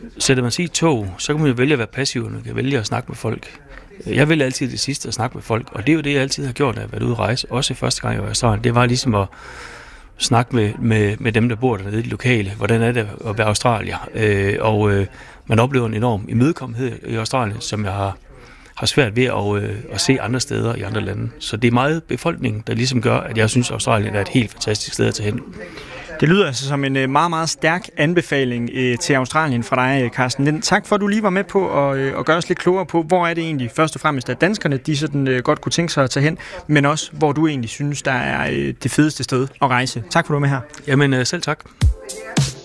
sætter man sig i et tog, så kan man jo vælge at være passiv, og man kan vælge at snakke med folk. Jeg vil altid det sidste at snakke med folk, og det er jo det, jeg altid har gjort, når jeg har været ude at rejse. Også første gang, jeg var i Australien. Det var ligesom at snakke med dem, der bor dernede i det lokale. Hvordan er det at være australier? Man oplever en enorm imødekommenhed i Australien, som jeg har svært ved at se andre steder i andre lande. Så det er meget befolkningen, der ligesom gør, at jeg synes, at Australien er et helt fantastisk sted at tage hen. Det lyder altså som en meget, meget stærk anbefaling til Australien fra dig, Carsten Lind. Tak for, at du lige var med på at gøre os lidt klogere på, hvor er det egentlig først og fremmest, at danskerne de sådan godt kunne tænke sig at tage hen, men også hvor du egentlig synes, der er det fedeste sted at rejse. Tak for, at du var med her. Jamen selv tak.